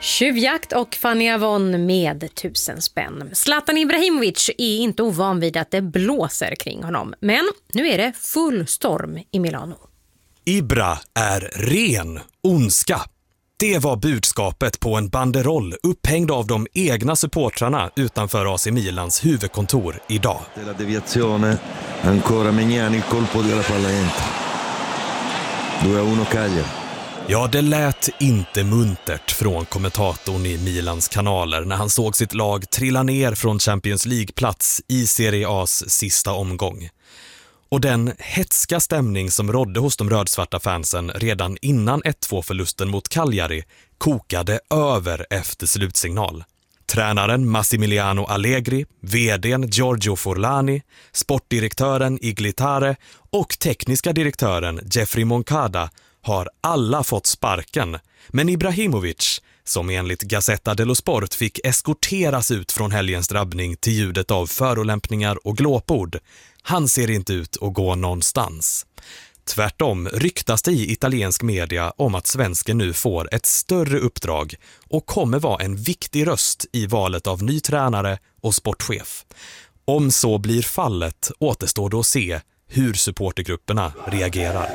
Tjuvjakt och Fanny Avon med 1000 spänn. Zlatan Ibrahimovic är inte ovan vid att det blåser kring honom. Men nu är det full storm i Milano. Ibra är ren ondska. Det var budskapet på en banderoll upphängd av de egna supportrarna utanför AC Milans huvudkontor idag. La deviazione, ancora Magnani, il colpo della palla entra. 2-1 Cagliari. Ja, det lät inte muntert från kommentatorn i Milans kanaler när han såg sitt lag trilla ner från Champions League-plats i Serie A's sista omgång. Och den hetska stämning som rådde hos de rödsvarta fansen redan innan 1-2-förlusten mot Cagliari kokade över efter slutsignal. Tränaren Massimiliano Allegri, vd:n Giorgio Forlani, sportdirektören Iglitare och tekniska direktören Jeffrey Moncada har alla fått sparken. Men Ibrahimovic, som enligt Gazzetta dello Sport fick eskorteras ut från helgens drabbning till ljudet av förolämpningar och glåpord, han ser inte ut att gå någonstans. Tvärtom ryktas det i italiensk media om att svensken nu får ett större uppdrag och kommer vara en viktig röst i valet av ny tränare och sportchef. Om så blir fallet återstår då att se hur supportergrupperna reagerar.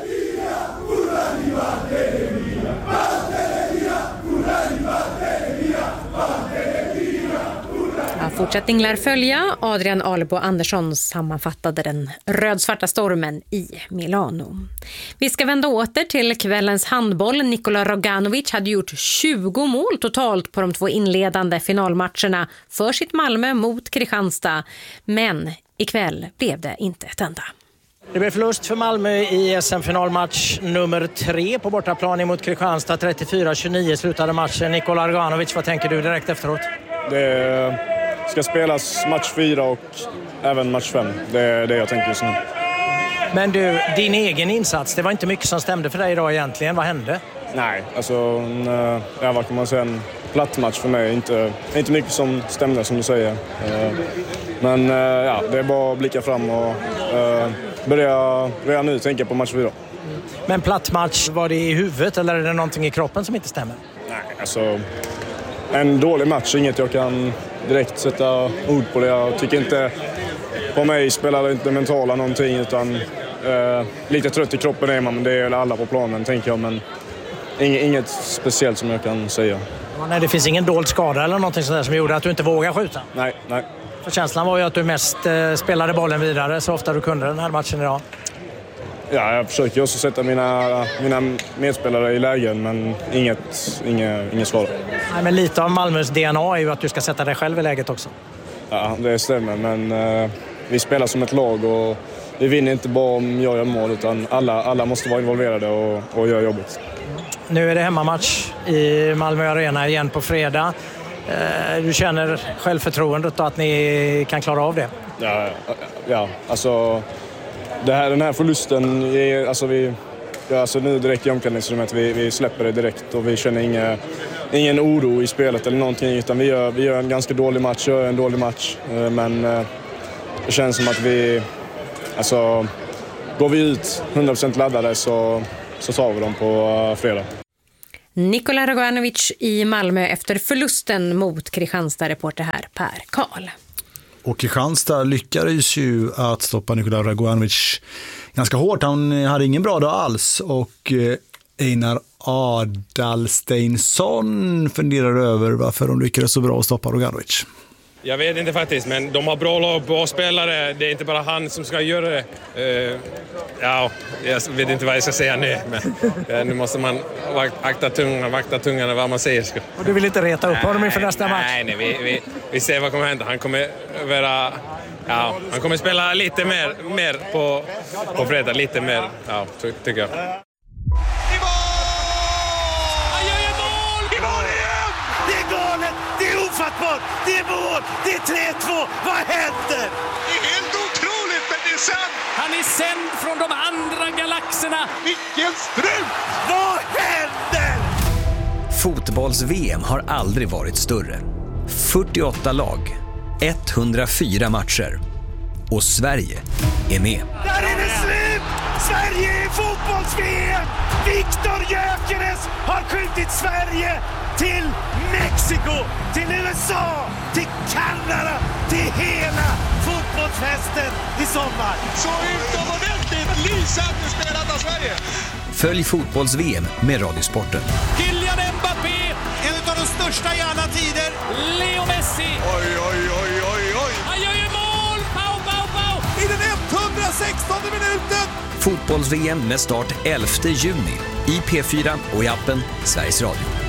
Fortsättning lär följa. Adrian Alebo Andersson sammanfattade den rödsvarta stormen i Milano. Vi ska vända åter till kvällens handboll. Nikola Roganovic hade gjort 20 mål totalt på de 2 inledande finalmatcherna för sitt Malmö mot Kristianstad. Men ikväll blev det inte ett enda. Det blev förlust för Malmö i SM-finalmatch nummer 3 på bortaplan emot Kristianstad. 34-29 slutade matchen. Nikola Roganovic, vad tänker du direkt efteråt? Det ska spelas match 4 och även match 5. Det är det jag tänker just nu. Men du, din egen insats, det var inte mycket som stämde för dig idag egentligen. Vad hände? Nej, alltså vad kan man säga, en platt match för mig. Inte mycket som stämde som du säger. Men det är bara att blicka fram och börja redan nu tänka på match 4. Men platt match, var det i huvudet eller är det någonting i kroppen som inte stämmer? Nej, alltså en dålig match, inget jag kan direkt sätta ord på det. Jag tycker inte, på mig spelar det inte mentala någonting utan lite trött i kroppen är man, men det är alla på planen tänker jag, men inget speciellt som jag kan säga. Ja, nej, det finns ingen dold skada eller någonting sådär som gjorde att du inte vågar skjuta? Nej. För känslan var ju att du mest spelade bollen vidare så ofta du kunde den här matchen idag. Ja, jag försöker också sätta mina medspelare i lägen, men inget svar. Nej, men lite av Malmös DNA är ju att du ska sätta dig själv i läget också. Ja, det stämmer, men vi spelar som ett lag och vi vinner inte bara om jag gör mål utan alla måste vara involverade och göra jobbet. Nu är det hemmamatch i Malmö Arena igen på fredag. Du känner självförtroendet att ni kan klara av det? Ja, alltså den här förlusten är, alltså nu direkt i omklädningsrummet, vi släpper det direkt och vi känner ingen oro i spelet eller någonting, utan vi gör en ganska dålig match, men det känns som att går vi ut 100% laddade så tar vi dem på fredag. Nikola Roganovic i Malmö efter förlusten mot Kristianstad, reporter här Per Karl. Och Kristianstad lyckades ju att stoppa Nikola Roganovic ganska hårt. Han hade ingen bra dag alls och Einar Adalsteinsson funderar över varför de lyckades så bra att stoppa Roganovic. Jag vet inte faktiskt, men de har bra lag, bra spelare. Det är inte bara han som ska göra det. Jag vet inte vad jag ska säga nu, men nu måste man vakta tungan vad man säger. Och du vill inte reta upp honom inför nästa match? Nej, vi ser vad kommer hända. Han kommer han kommer spela lite mer på fredag, lite mer, tycker jag. Det är mål! Det är 3-2! Vad händer? Det är helt otroligt, men det är sant! Han är sänd från de andra galaxerna! Vilken strut! Vad händer? Fotbolls-VM har aldrig varit större. 48 lag, 104 matcher. Och Sverige är med. Där är det slut! Sverige är fotbolls-VM! Viktor Gyökeres har skjutit Sverige till Mexiko, till USA, till Kanada, till hela fotbollsfesten i sommar. Så utomordentligt lysande spelat av Sverige. Följ fotbolls-VM med Radiosporten. Kylian Mbappé, En av de största i alla tider. Leo Messi. Oj, oj, oj, oj, oj. Han gör ju mål! Pau, pau, pau! I den 116:e minuten. Fotbolls-VM med start 11 juni i P4 och i appen Sveriges Radio.